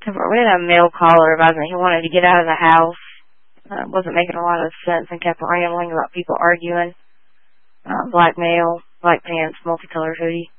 We had a male caller advising he wanted to get out of the house. Wasn't making a lot of sense and kept rambling about people arguing. Black male, black pants, multicolored hoodie.